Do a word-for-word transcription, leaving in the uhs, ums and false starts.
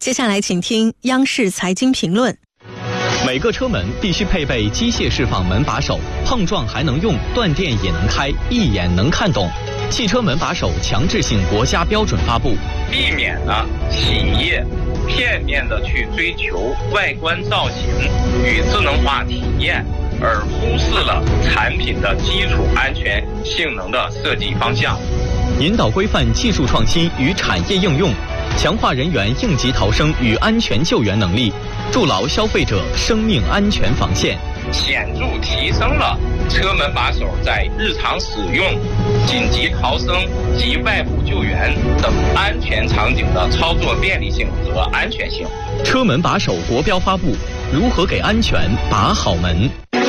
接下来请听央视财经评论。 每个车门必须配备机械释放门把手，碰撞还能用，断电也能开，一眼能看懂。汽车门把手强制性国家标准发布， 避免了企业片面的去追求外观造型与智能化体验，而忽视了产品的基础安全性能的设计方向。 引导规范技术创新与产业应用，强化人员应急逃生与安全救援能力，筑牢消费者生命安全防线， 显著提升了车门把手在日常使用、紧急逃生及外部救援等安全场景的操作便利性和安全性。 车门把手国标发布，如何给安全把好门？